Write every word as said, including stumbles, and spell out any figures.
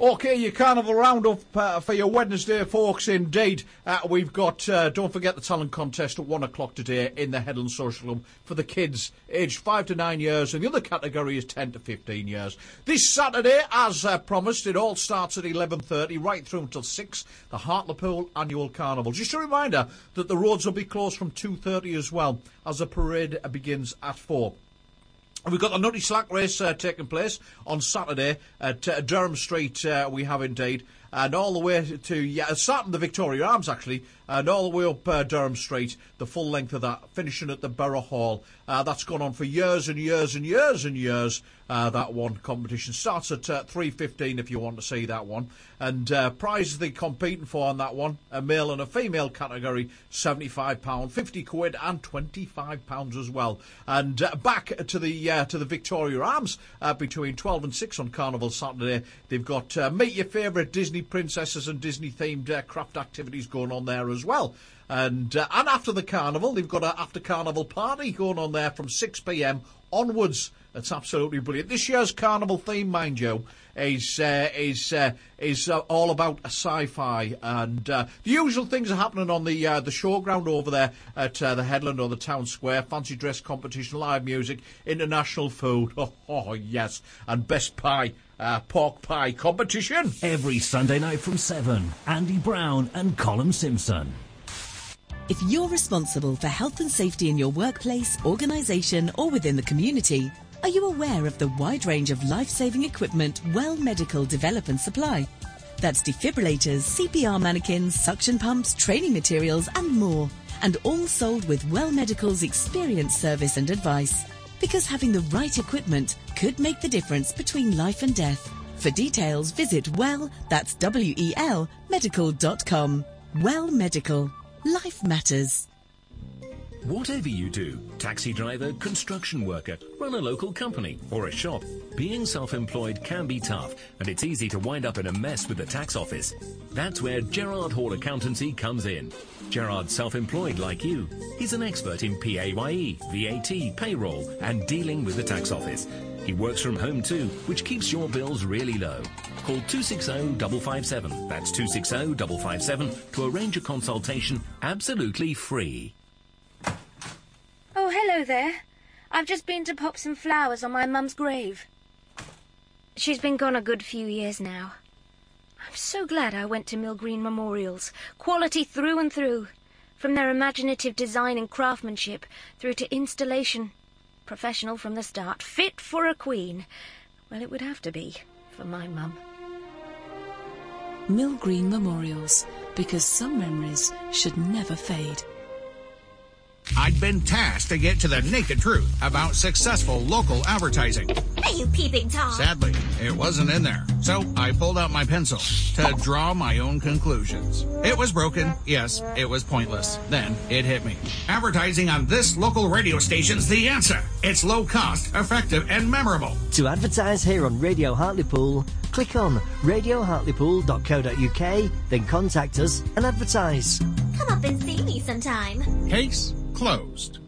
OK, your Carnival Roundup uh, for your Wednesday, folks, indeed. Uh, we've got, uh, don't forget the talent contest at one o'clock today in the Headland Social Club for the kids aged five to nine years, and the other category is ten to fifteen years. This Saturday, as uh, promised, it all starts at eleven thirty, right through until six, the Hartlepool Annual Carnival. Just a reminder that the roads will be closed from two thirty as well, as the parade uh, begins at four. We've got the Nutty Slack race uh, taking place on Saturday at uh, Durham Street, uh, we have indeed, and all the way to, yeah, starting the Victoria Arms actually, and all the way up uh, Durham Street, the full length of that, finishing at the Borough Hall. Uh, that's gone on for years and years and years and years. Uh, that one competition starts at uh, three fifteen if you want to see that one. And uh, prizes they're competing for on that one, a male and a female category, seventy-five pounds, fifty quid and twenty-five pounds as well. And uh, back to the uh, to the Victoria Arms uh, between twelve and six on Carnival Saturday. They've got uh, meet your favourite Disney princesses and Disney-themed uh, craft activities going on there as well. And uh, and after the carnival, they've got an after-carnival party going on there from six p.m. onwards. That's absolutely brilliant. This year's carnival theme, mind you, is uh, is uh, is uh, all about a sci-fi, and uh, the usual things are happening on the uh, the showground over there at uh, the Headland or the Town Square. Fancy dress competition, live music, international food. Oh, oh yes, and best pie. Uh, pork pie competition. Every Sunday night from seven, Andy Brown and Colin Simpson. If you're responsible for health and safety in your workplace, organisation or within the community, are you aware of the wide range of life-saving equipment Well Medical develop and supply? That's defibrillators, C P R mannequins, suction pumps, training materials and more. And all sold with Well Medical's experienced service and advice. Because having the right equipment could make the difference between life and death. For details, visit Well, that's W E L, medical dot com. Well Medical. Life matters. Whatever you do, taxi driver, construction worker, run a local company or a shop, being self-employed can be tough, and it's easy to wind up in a mess with the tax office. That's where Gerard Hall Accountancy comes in. Gerard's self-employed like you. He's an expert in P A Y E, V A T, payroll, and dealing with the tax office. He works from home too, which keeps your bills really low. Call two six zero five five seven, that's two six zero five five seven, to arrange a consultation absolutely free. Oh, hello there. I've just been to pop some flowers on my mum's grave. She's been gone a good few years now. I'm so glad I went to Mill Green Memorials. Quality through and through. From their imaginative design and craftsmanship through to installation. Professional from the start. Fit for a queen. Well, it would have to be for my mum. Mill Green Memorials, because some memories should never fade. I'd been tasked to get to the naked truth about successful local advertising. Are you peeping Tom? Sadly, it wasn't in there. So I pulled out my pencil to draw my own conclusions. It was broken. Yes, it was pointless. Then it hit me. Advertising on this local radio station's the answer. It's low cost, effective, and memorable. To advertise here on Radio Hartlepool, click on radio hartlepool dot co dot uk, then contact us and advertise. Come up and see me sometime. Case closed.